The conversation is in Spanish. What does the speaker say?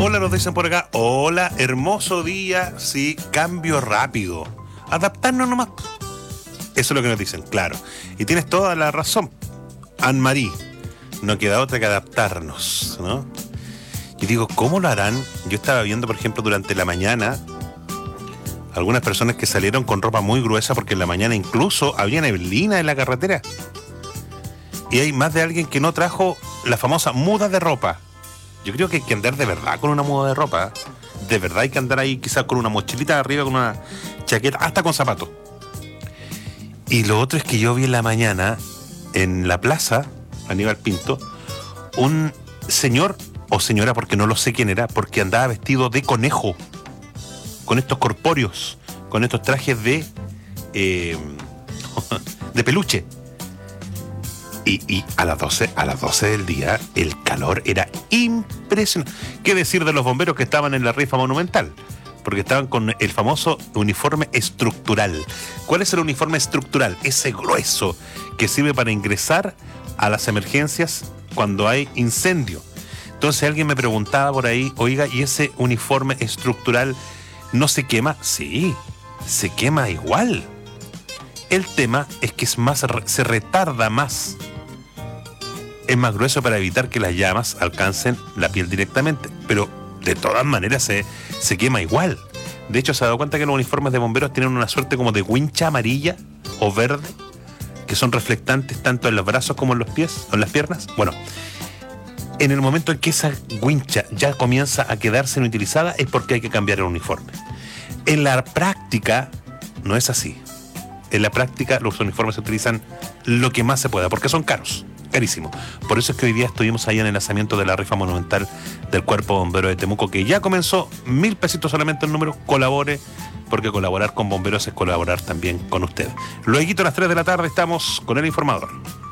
Hola, nos dicen por acá. Hola, hermoso día. Sí, cambio rápido. Adaptarnos nomás. Eso es lo que nos dicen, claro. Y tienes toda la razón, Anne-Marie. No queda otra que adaptarnos, ¿no? Y digo, ¿cómo lo harán? Yo estaba viendo, por ejemplo, durante la mañana algunas personas que salieron con ropa muy gruesa porque en la mañana incluso había neblina en la carretera. Y hay más de alguien que no trajo la famosa muda de ropa. Yo creo que hay que andar de verdad con una muda de ropa. De verdad hay que andar ahí quizás con una mochilita de arriba, con una chaqueta, hasta con zapatos. Y lo otro es que yo vi en la mañana, en la plaza, Aníbal Pinto, un señor o señora, porque no lo sé quién era, porque andaba vestido de conejo, con estos corpóreos, con estos trajes de peluche. Y a las 12 del día el calor era impresionante. ¿Qué decir de los bomberos que estaban en la rifa monumental? Porque estaban con el famoso uniforme estructural. ¿Cuál es el uniforme estructural? Ese grueso que sirve para ingresar a las emergencias cuando hay incendio. Entonces alguien me preguntaba por ahí, oiga, ¿y ese uniforme estructural no se quema? Sí, se quema igual. El tema es que se retarda más. Es más grueso para evitar que las llamas alcancen la piel directamente, pero de todas maneras se quema igual. De hecho, ¿se ha dado cuenta que los uniformes de bomberos tienen una suerte como de wincha amarilla o verde, que son reflectantes tanto en los brazos como en los pies o en las piernas? Bueno, en el momento en que esa wincha ya comienza a quedarse inutilizada es porque hay que cambiar el uniforme. En la práctica no es así. En la práctica los uniformes se utilizan lo que más se pueda, porque son caros. Carísimo. Por eso es que hoy día estuvimos ahí en el lanzamiento de la rifa monumental del Cuerpo Bombero de Temuco, que ya comenzó, 1.000 pesitos solamente el número. Colabore, porque colaborar con bomberos es colaborar también con ustedes. Luego a las 3 de la tarde estamos con el informador.